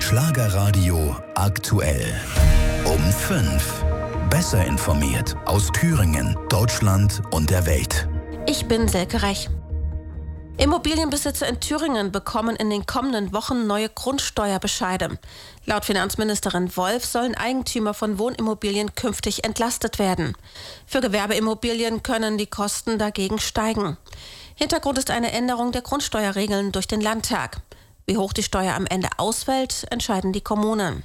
Schlagerradio aktuell. Um 5. Besser informiert aus Thüringen, Deutschland und der Welt. Ich bin Silke Rech. Immobilienbesitzer in Thüringen bekommen in den kommenden Wochen neue Grundsteuerbescheide. Laut Finanzministerin Wolf sollen Eigentümer von Wohnimmobilien künftig entlastet werden. Für Gewerbeimmobilien können die Kosten dagegen steigen. Hintergrund ist eine Änderung der Grundsteuerregeln durch den Landtag. Wie hoch die Steuer am Ende ausfällt, entscheiden die Kommunen.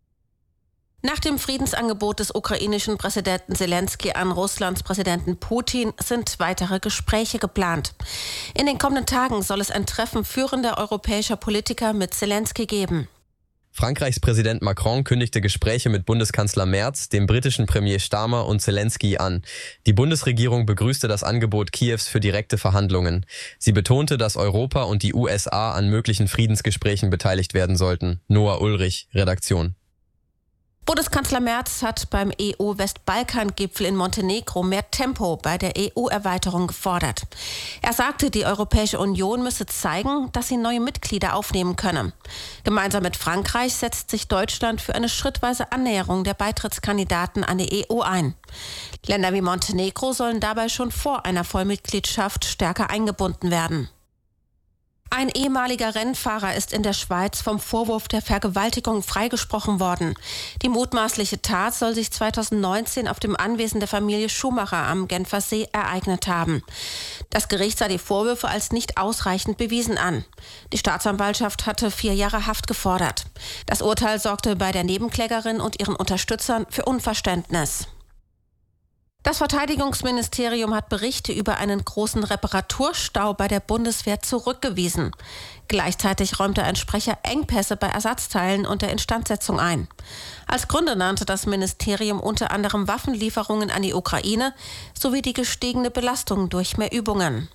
Nach dem Friedensangebot des ukrainischen Präsidenten Zelensky an Russlands Präsidenten Putin sind weitere Gespräche geplant. In den kommenden Tagen soll es ein Treffen führender europäischer Politiker mit Zelensky geben. Frankreichs Präsident Macron kündigte Gespräche mit Bundeskanzler Merz, dem britischen Premier Starmer und Zelensky an. Die Bundesregierung begrüßte das Angebot Kiews für direkte Verhandlungen. Sie betonte, dass Europa und die USA an möglichen Friedensgesprächen beteiligt werden sollten. Noah Ulrich, Redaktion. Bundeskanzler Merz hat beim EU-Westbalkan-Gipfel in Montenegro mehr Tempo bei der EU-Erweiterung gefordert. Er sagte, die Europäische Union müsse zeigen, dass sie neue Mitglieder aufnehmen könne. Gemeinsam mit Frankreich setzt sich Deutschland für eine schrittweise Annäherung der Beitrittskandidaten an die EU ein. Länder wie Montenegro sollen dabei schon vor einer Vollmitgliedschaft stärker eingebunden werden. Ein ehemaliger Rennfahrer ist in der Schweiz vom Vorwurf der Vergewaltigung freigesprochen worden. Die mutmaßliche Tat soll sich 2019 auf dem Anwesen der Familie Schumacher am Genfersee ereignet haben. Das Gericht sah die Vorwürfe als nicht ausreichend bewiesen an. Die Staatsanwaltschaft hatte 4 Jahre Haft gefordert. Das Urteil sorgte bei der Nebenklägerin und ihren Unterstützern für Unverständnis. Das Verteidigungsministerium hat Berichte über einen großen Reparaturstau bei der Bundeswehr zurückgewiesen. Gleichzeitig räumte ein Sprecher Engpässe bei Ersatzteilen und der Instandsetzung ein. Als Gründe nannte das Ministerium unter anderem Waffenlieferungen an die Ukraine sowie die gestiegene Belastung durch mehr Übungen.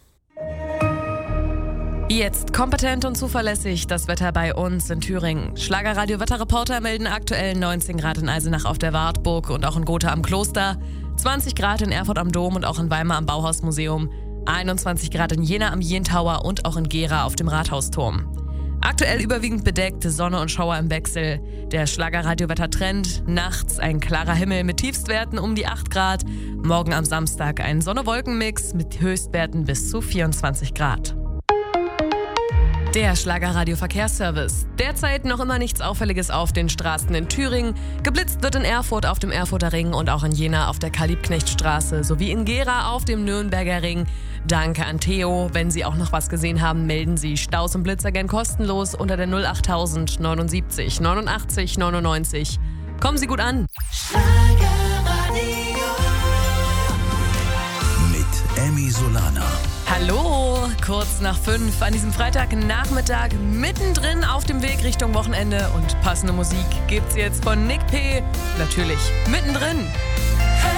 Jetzt kompetent und zuverlässig das Wetter bei uns in Thüringen. Schlagerradio-Wetterreporter melden aktuell 19 Grad in Eisenach auf der Wartburg und auch in Gotha am Kloster, 20 Grad in Erfurt am Dom und auch in Weimar am Bauhausmuseum, 21 Grad in Jena am Jentower und auch in Gera auf dem Rathausturm. Aktuell überwiegend bedeckt, Sonne und Schauer im Wechsel. Der Schlagerradio-Wettertrend, nachts ein klarer Himmel mit Tiefstwerten um die 8 Grad, morgen am Samstag ein Sonne-Wolken-Mix mit Höchstwerten bis zu 24 Grad. Der Schlagerradio-Verkehrsservice. Derzeit noch immer nichts Auffälliges auf den Straßen in Thüringen. Geblitzt wird in Erfurt auf dem Erfurter Ring und auch in Jena auf der Karl-Liebknecht-Straße sowie in Gera auf dem Nürnberger Ring. Danke an Theo. Wenn Sie auch noch was gesehen haben, melden Sie Staus und Blitzer gern kostenlos unter der 08000 79 89 99. Kommen Sie gut an. Mit Emmy Solana. Hallo, kurz nach 5 an diesem Freitagnachmittag, mittendrin auf dem Weg Richtung Wochenende und passende Musik gibt's jetzt von Nick P. Natürlich mittendrin.